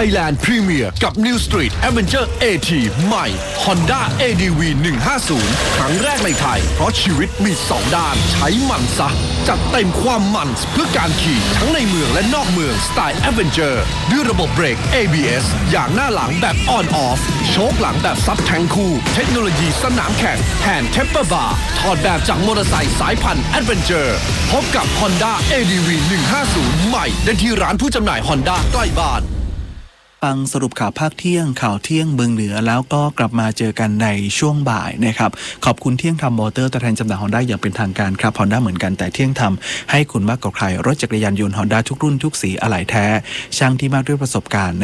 Thailand Premier กับ New Street Avenger AT ใหม่ Honda ADV 150 ครั้งแรกในไทยเพราะชีวิตมี2ด้านใช้มันซะจัดเต็มความมันเพื่อการขี่ทั้งในเมืองและนอกเมืองสไตล์ Avenger ด้วยระบบเบรก ABS อย่างหน้าหลังแบบ On Off โชคหลังแบบซับแทงคู่เทคโนโลยีสนามแข่งแฮนด์เทปเปอร์บาร์ถอดแบบจากมอเตอร์ไซค์สายพันธุ์ Adventure พบกับ Honda ADV 150 ใหม่ได้ที่ร้านผู้จำหน่าย Honda ใกล้บ้านฟังสรุปข่าวภาคเที่ยงข่าวเที่ยงเมืองเหนือแล้วก็กลับมาเจอกันในช่วงบ่ายนะครับขอบคุณเที่ยงธรรมมอเตอร์ตัวแทนจำหน่าย Honda อย่างเป็นทางการครับ Honda เหมือนกันแต่เที่ยงธรรมให้คุณมากกว่าใครรถจักรยานยนต์ Honda ทุกรุ่นทุกสีอะไหล่แท้ช่างที่มากด้วยประสบการณ์